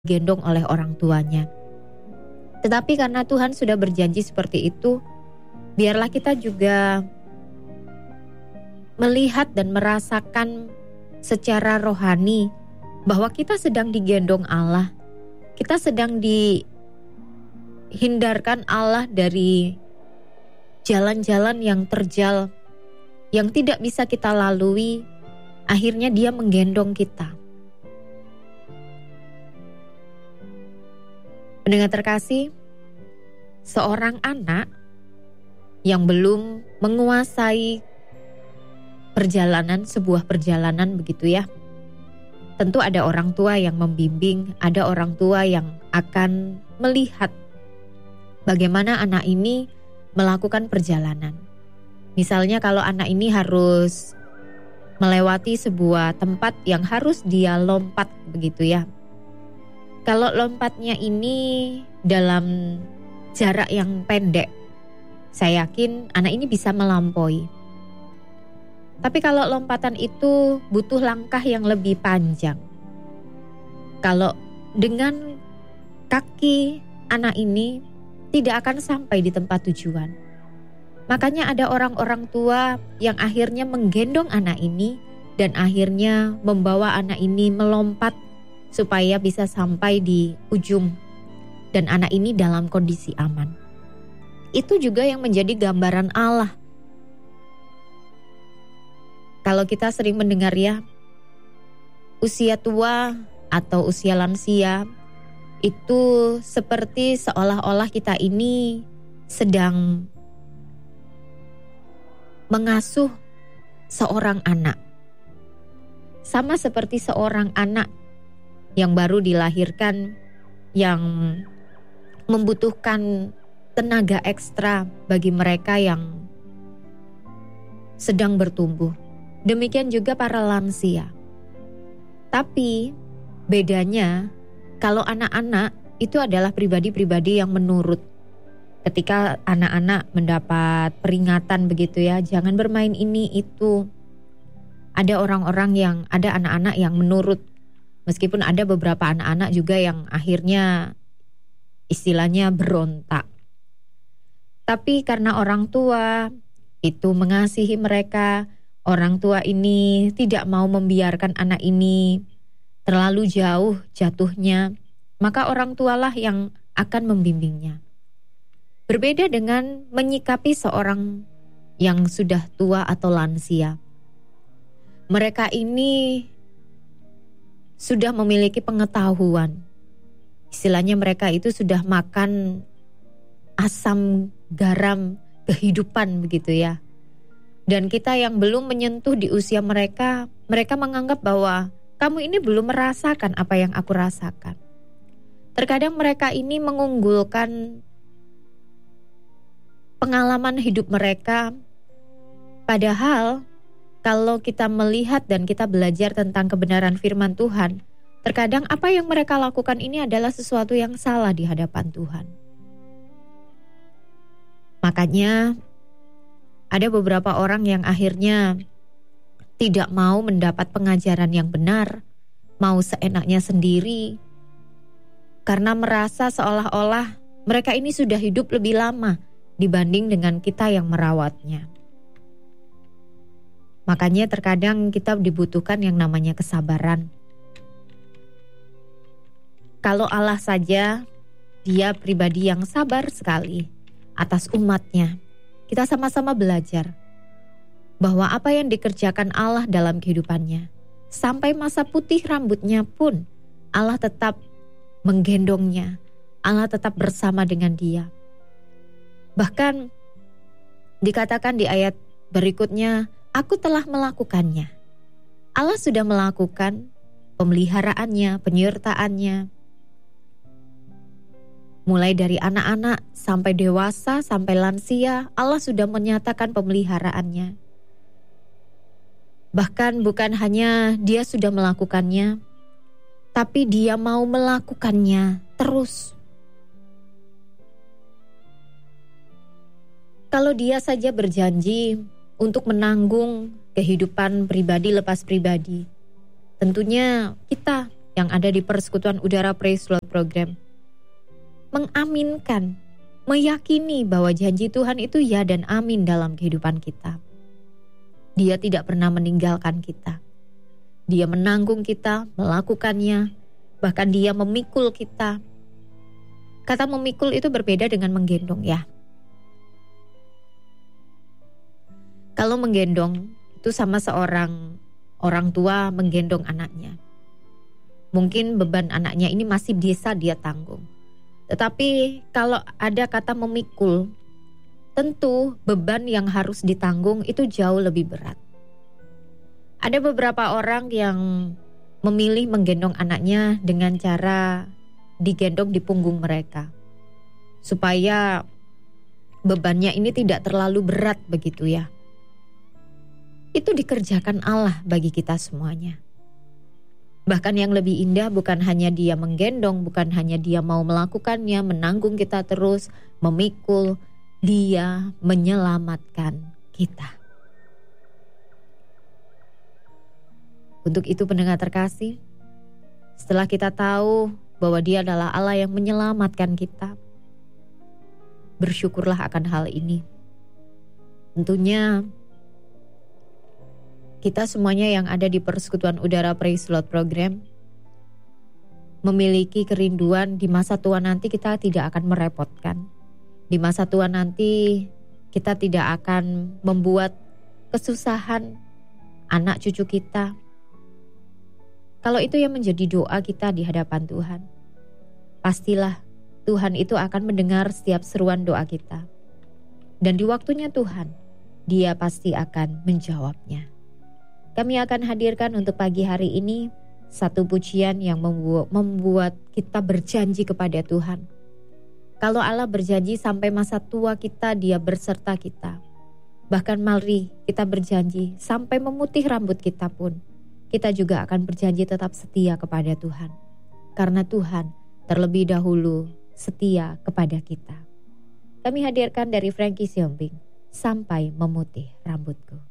digendong oleh orang tuanya. Tetapi karena Tuhan sudah berjanji seperti itu, biarlah kita juga melihat dan merasakan secara rohani bahwa kita sedang digendong Allah. Kita sedang dihindarkan Allah dari jalan-jalan yang terjal, yang tidak bisa kita lalui. Akhirnya Dia menggendong kita. Pendengar terkasih, seorang anak yang belum menguasai sebuah perjalanan begitu ya. Tentu ada orang tua yang membimbing, ada orang tua yang akan melihat bagaimana anak ini melakukan perjalanan. Misalnya kalau anak ini harus melewati sebuah tempat yang harus dia lompat begitu ya. Kalau lompatnya ini dalam jarak yang pendek, saya yakin anak ini bisa melampaui. Tapi kalau lompatan itu butuh langkah yang lebih panjang. Kalau dengan kaki anak ini tidak akan sampai di tempat tujuan. Makanya ada orang-orang tua yang akhirnya menggendong anak ini dan akhirnya membawa anak ini melompat supaya bisa sampai di ujung dan anak ini dalam kondisi aman. Itu juga yang menjadi gambaran Allah. Kalau kita sering mendengar ya, usia tua atau usia lansia itu seperti seolah-olah kita ini sedang mengasuh seorang anak. Sama seperti seorang anak yang baru dilahirkan, yang membutuhkan tenaga ekstra bagi mereka yang sedang bertumbuh. Demikian juga para lansia. Tapi bedanya kalau anak-anak itu adalah pribadi-pribadi yang menurut. Ketika anak-anak mendapat peringatan begitu ya, jangan bermain ini itu. Ada anak-anak yang menurut. Meskipun ada beberapa anak-anak juga yang akhirnya istilahnya berontak. Tapi karena orang tua itu mengasihi mereka, orang tua ini tidak mau membiarkan anak ini terlalu jauh jatuhnya, maka orang tualah yang akan membimbingnya. Berbeda dengan menyikapi seorang yang sudah tua atau lansia. Mereka ini sudah memiliki pengetahuan. Istilahnya mereka itu sudah makan asam garam kehidupan begitu ya. Dan kita yang belum menyentuh di usia mereka menganggap bahwa kamu ini belum merasakan apa yang aku rasakan. Terkadang mereka ini mengunggulkan pengalaman hidup mereka, padahal kalau kita melihat dan kita belajar tentang kebenaran firman Tuhan, terkadang apa yang mereka lakukan ini adalah sesuatu yang salah di hadapan Tuhan. Makanya ada beberapa orang yang akhirnya tidak mau mendapat pengajaran yang benar, mau seenaknya sendiri, karena merasa seolah-olah mereka ini sudah hidup lebih lama dibanding dengan kita yang merawatnya. Makanya terkadang kita dibutuhkan yang namanya kesabaran. Kalau Allah saja, Dia pribadi yang sabar sekali atas umatnya. Kita sama-sama belajar bahwa apa yang dikerjakan Allah dalam kehidupannya, sampai masa putih rambutnya pun Allah tetap menggendongnya, Allah tetap bersama dengan dia. Bahkan dikatakan di ayat berikutnya, aku telah melakukannya. Allah sudah melakukan pemeliharaannya, penyertaannya. Mulai dari anak-anak sampai dewasa, sampai lansia, Allah sudah menyatakan pemeliharaannya. Bahkan bukan hanya Dia sudah melakukannya, tapi Dia mau melakukannya terus. Kalau Dia saja berjanji untuk menanggung kehidupan pribadi lepas pribadi, tentunya kita yang ada di Persekutuan Udara Praise Lord Program mengaminkan, meyakini bahwa janji Tuhan itu ya dan amin dalam kehidupan kita. Dia tidak pernah meninggalkan kita. Dia menanggung kita, melakukannya, bahkan dia memikul kita. Kata memikul itu berbeda dengan menggendong ya. Kalau menggendong itu sama seorang orang tua menggendong anaknya. Mungkin beban anaknya ini masih bisa dia tanggung. Tetapi kalau ada kata memikul, tentu beban yang harus ditanggung itu jauh lebih berat. Ada beberapa orang yang memilih menggendong anaknya dengan cara digendong di punggung mereka. Supaya bebannya ini tidak terlalu berat begitu ya. Itu dikerjakan Allah bagi kita semuanya. Bahkan yang lebih indah bukan hanya dia menggendong, bukan hanya dia mau melakukannya, menanggung kita terus, memikul, dia menyelamatkan kita. Untuk itu pendengar terkasih, setelah kita tahu bahwa dia adalah Allah yang menyelamatkan kita, bersyukurlah akan hal ini. Tentunya kita semuanya yang ada di Persekutuan Udara Praise Lord Program memiliki kerinduan di masa tua nanti kita tidak akan merepotkan. Di masa tua nanti kita tidak akan membuat kesusahan anak cucu kita. Kalau itu yang menjadi doa kita di hadapan Tuhan, pastilah Tuhan itu akan mendengar setiap seruan doa kita. Dan di waktunya Tuhan, Dia pasti akan menjawabnya. Kami akan hadirkan untuk pagi hari ini satu pujian yang membuat kita berjanji kepada Tuhan. Kalau Allah berjanji sampai masa tua kita, Dia berserta kita. Bahkan mari kita berjanji sampai memutih rambut kita pun, kita juga akan berjanji tetap setia kepada Tuhan. Karena Tuhan terlebih dahulu setia kepada kita. Kami hadirkan dari Frankie Siombing, Sampai Memutih Rambutku.